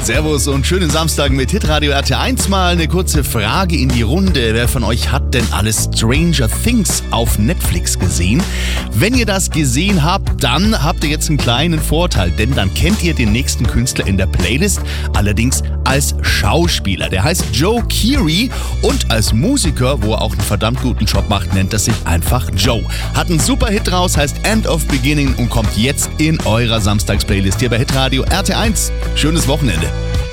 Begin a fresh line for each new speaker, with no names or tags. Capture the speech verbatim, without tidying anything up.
Servus und schönen Samstag mit Hitradio R T eins. Mal eine kurze Frage in die Runde. Wer von euch hat denn alles Stranger Things auf Netflix gesehen? Wenn ihr das gesehen habt, dann habt ihr jetzt einen kleinen Vorteil, denn dann kennt ihr den nächsten Künstler in der Playlist, allerdings als Schauspieler. Der heißt Joe Keery und als Musiker, wo er auch einen verdammt guten Job macht, nennt er sich einfach Joe. Hat einen super Hit raus, heißt End of Beginning und kommt jetzt in eurer Samstags-Playlist hier bei Hitradio R T eins. Schönes Wochenende.